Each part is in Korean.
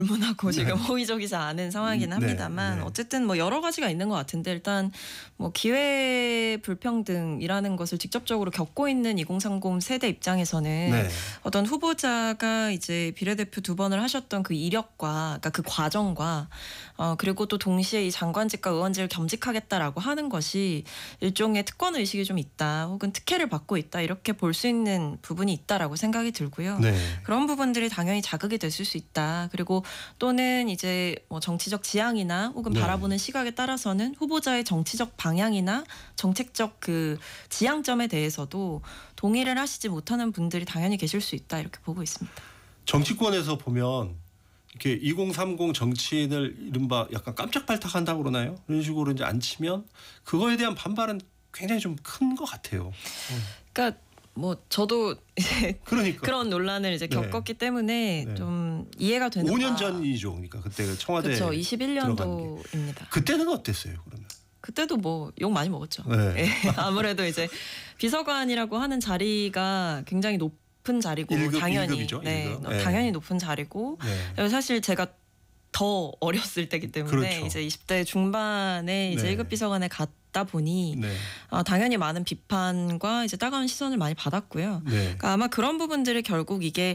불문하고 지금 호의적이지 않은 상황이긴 합니다만 네. 어쨌든 뭐 여러 가지가 있는 것 같은데 일단 뭐 기회 불평등이라는 것을 직접적으로 겪고 있는 2030 세대 입장에서는 네. 어떤 후보자가 이제 비례대표 2번을 하셨던 그 이력과 그러니까 그 과정과 그리고 또 동시에 이 장관직과 의원직을 겸직하겠다라고 하는 것이 일종의 특권 의식이 좀 있다 혹은 특혜를 받고 있다 이렇게 볼 수 있는 부분이 있다라고 생각이 들고요. 네. 그런 부분들이 당연히 자극이 됐을 수 있다. 그리고 또는 이제 뭐 정치적 지향이나 혹은 네. 바라보는 시각에 따라서는 후보자의 정치적 방향이나 정책적 그 지향점에 대해서도 동의를 하시지 못하는 분들이 당연히 계실 수 있다 이렇게 보고 있습니다. 정치권에서 보면 이렇게 2030 정치인을 이른바 약간 깜짝발탁한다고 그러나요? 이런 식으로 이제 안 치면 그거에 대한 반발은 굉장히 좀 큰 것 같아요. 그러니까 뭐 저도 이제 그러니까 그런 논란을 이제 네. 겪었기 때문에 네. 좀 이해가 되는 5년 전이죠. 그러니까 그때 청와대 그렇죠. 들어간 게. 21년도입니다. 그때는 어땠어요? 그러면? 그때도 뭐 욕 많이 먹었죠. 네. 예, 아무래도 이제 비서관이라고 하는 자리가 굉장히 높은 자리고 1급, 당연히 1급이죠, 네, 1급. 네. 당연히 높은 자리고 네. 사실 제가 더 어렸을 때기 때문에 그렇죠. 이제 20대 중반에 이제 네. 1급 비서관에 갔다 보니 네. 당연히 많은 비판과 이제 따가운 시선을 많이 받았고요. 네. 그러니까 아마 그런 부분들이 결국 이게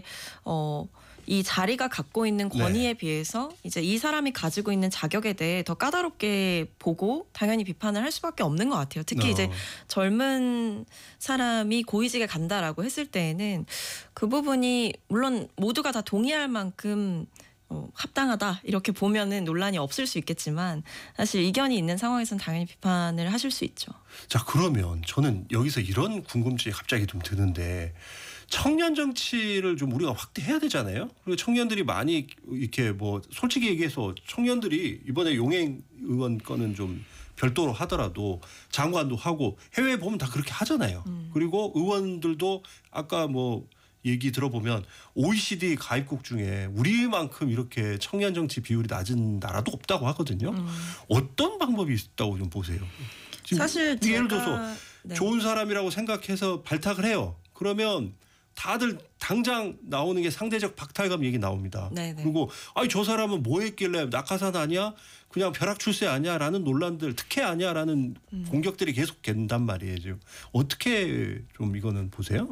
이 자리가 갖고 있는 권위에 비해서 이제 이 사람이 가지고 있는 자격에 대해 더 까다롭게 보고 당연히 비판을 할 수밖에 없는 것 같아요. 특히 이제 젊은 사람이 고위직에 간다라고 했을 때에는 그 부분이 물론 모두가 다 동의할 만큼 합당하다 이렇게 보면은 논란이 없을 수 있겠지만 사실 이견이 있는 상황에서는 당연히 비판을 하실 수 있죠. 자, 그러면 저는 여기서 이런 궁금증이 갑자기 좀 드는데 청년 정치를 좀 우리가 확대해야 되잖아요. 그리고 청년들이 많이 이렇게 뭐 솔직히 얘기해서 청년들이 이번에 용행 의원 건은 좀 별도로 하더라도 장관도 하고 해외에 보면 다 그렇게 하잖아요. 그리고 의원들도 아까 뭐 얘기 들어보면 OECD 가입국 중에 우리만큼 이렇게 청년 정치 비율이 낮은 나라도 없다고 하거든요. 어떤 방법이 있다고 좀 보세요. 지금 사실 예를 제가- 들어서 네. 좋은 사람이라고 생각해서 발탁을 해요. 그러면 다들 당장 나오는 게 상대적 박탈감 얘기 나옵니다. 네네. 그리고 아니 저 사람은 뭐 했길래 낙하산 아니야? 그냥 벼락 출세 아니야? 라는 논란들 특혜 아니야? 라는 공격들이 계속 된단 말이에요. 지금. 어떻게 좀 이거는 보세요?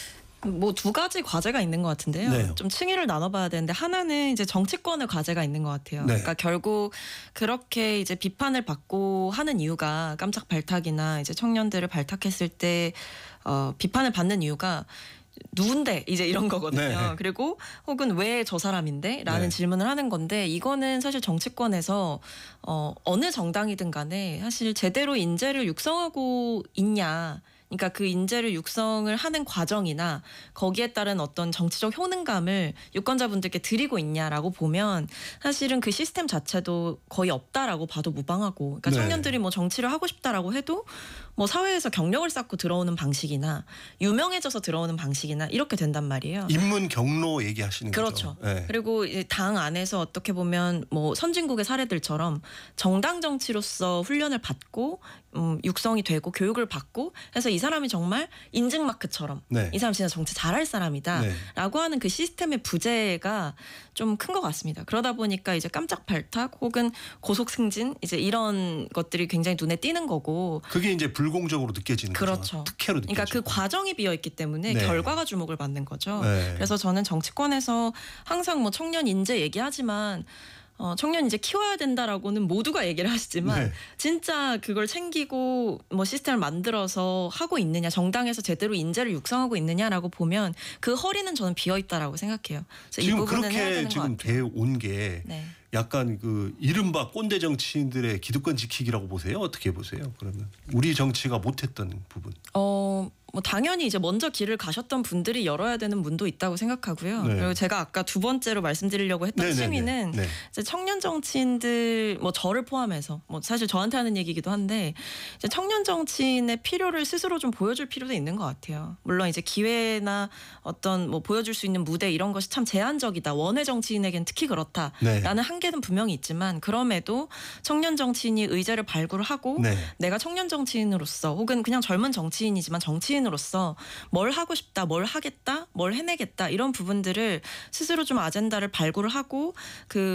뭐 두 가지 과제가 있는 것 같은데요. 네. 좀 층위를 나눠봐야 되는데 하나는 이제 정치권의 과제가 있는 것 같아요. 네. 그러니까 결국 그렇게 이제 비판을 받고 하는 이유가 깜짝 발탁이나 이제 청년들을 발탁했을 때 비판을 받는 이유가 누군데 이제 이런 거거든요. 네. 그리고 혹은 왜 저 사람인데? 라는 네. 질문을 하는 건데 이거는 사실 정치권에서 어느 정당이든 간에 사실 제대로 인재를 육성하고 있냐. 그러니까 그 인재를 육성을 하는 과정이나 거기에 따른 어떤 정치적 효능감을 유권자분들께 드리고 있냐라고 보면 사실은 그 시스템 자체도 거의 없다라고 봐도 무방하고 그러니까 네. 청년들이 뭐 정치를 하고 싶다라고 해도 뭐 사회에서 경력을 쌓고 들어오는 방식이나 유명해져서 들어오는 방식이나 이렇게 된단 말이에요. 인문 경로 얘기하시는 그렇죠. 거죠. 네. 그리고 이제 당 안에서 어떻게 보면 뭐 선진국의 사례들처럼 정당 정치로서 훈련을 받고 육성이 되고 교육을 받고 해서 이 사람이 정말 인증 마크처럼 네. 이 사람 진짜 정치 잘할 사람이다라고 네. 하는 그 시스템의 부재가 좀 큰 것 같습니다. 그러다 보니까 이제 깜짝 발탁 혹은 고속 승진 이제 이런 것들이 굉장히 눈에 띄는 거고 그게 이제 불공정으로 느껴지는 그렇죠. 거죠. 특혜로 느껴지고. 그러니까 그 과정이 비어 있기 때문에 네. 결과가 주목을 받는 거죠. 네. 그래서 저는 정치권에서 항상 뭐 청년 인재 얘기하지만 청년 이제 키워야 된다라고는 모두가 얘기를 하시지만 네. 진짜 그걸 챙기고 뭐 시스템을 만들어서 하고 있느냐 정당에서 제대로 인재를 육성하고 있느냐라고 보면 그 허리는 저는 비어 있다라고 생각해요. 그래서 이 지금 부분은 해야 그렇게 되는 지금 것 같아요. 돼 온 게 네. 약간 그 이른바 꼰대 정치인들의 기득권 지키기라고 보세요? 어떻게 보세요? 그러면 우리 정치가 못했던 부분. 뭐 당연히 이제 먼저 길을 가셨던 분들이 열어야 되는 문도 있다고 생각하고요. 네. 그리고 제가 아까 두 번째로 말씀드리려고 했던 네네네. 층위는 네. 이제 청년 정치인들 뭐 저를 포함해서 뭐 사실 저한테 하는 얘기기도 한데 이제 청년 정치인의 필요를 스스로 좀 보여줄 필요도 있는 것 같아요. 물론 이제 기회나 어떤 뭐 보여줄 수 있는 무대 이런 것이 참 제한적이다. 원외 정치인에겐 특히 그렇다라는 네. 한계는 분명히 있지만 그럼에도 청년 정치인이 의제를 발굴하고 네. 내가 청년 정치인으로서 혹은 그냥 젊은 정치인이지만 정치인으로서 정치인으로서 뭘 하고 싶다, 뭘 하겠다, 뭘 해내겠다 이런 부분들을 스스로 좀 아젠다를 발굴을 하고 그